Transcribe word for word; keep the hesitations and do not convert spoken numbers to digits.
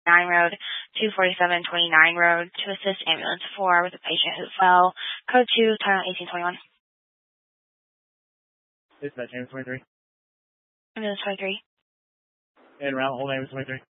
nine Road, two forty-seven twenty-nine Road to assist ambulance four with a patient who fell. Code two, Title eighteen twenty-one. Dispatch, name twenty-three. Ambulance twenty-three. And route, whole name is twenty-three.